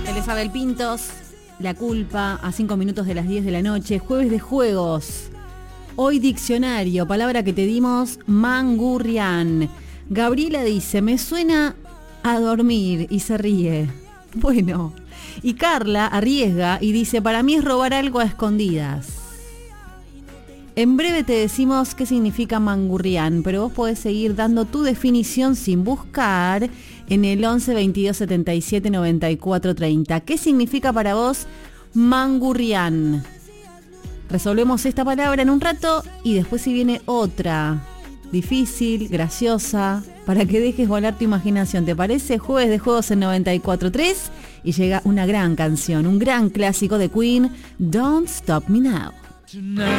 Elizabeth Pintos, La Culpa, a 5 minutos de las 10 de la noche, jueves de juegos. Hoy diccionario, palabra que te dimos, mangurrián. Gabriela dice, me suena a dormir y se ríe. Bueno, y Carla arriesga y dice, para mí es robar algo a escondidas. En breve te decimos qué significa mangurrián, pero vos podés seguir dando tu definición sin buscar en el 11 22 77 94 30. ¿Qué significa para vos mangurrián? Resolvemos esta palabra en un rato y después si viene otra difícil, graciosa, para que dejes volar tu imaginación. ¿Te parece? Jueves de Juegos en 94.3 y llega una gran canción, un gran clásico de Queen, Don't Stop Me Now.